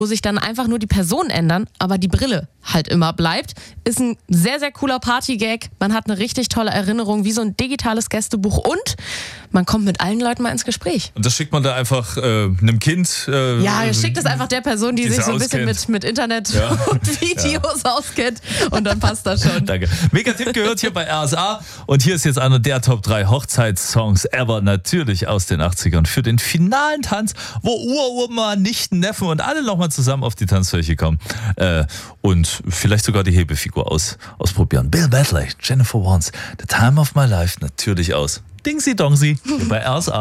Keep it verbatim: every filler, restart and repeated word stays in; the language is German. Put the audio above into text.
wo sich dann einfach nur die Personen ändern, aber die Brille halt immer bleibt. Ist ein sehr, sehr cooler Party-Gag. Man hat eine richtig tolle Erinnerung, wie so ein digitales Gästebuch und man kommt mit allen Leuten mal ins Gespräch. Und das schickt man da einfach äh, einem Kind? Äh, ja, ihr schickt es einfach der Person, die, die sich so ein auskennt. bisschen mit, mit Internet Ja. und Videos ja. auskennt und dann passt das schon. Danke. Mega Tipp gehört hier bei R S A und hier ist jetzt einer der Top drei Hochzeitssongs ever, natürlich aus den achtzigern für den finalen Tanz, wo Uroma, Nichten, Neffen und alle nochmal zusammen auf die Tanzfläche kommen äh, und vielleicht sogar die Hebefigur aus, ausprobieren. Bill Medley, Jennifer Warnes, The Time of My Life, natürlich aus Dingsy Dongsy bei R S A.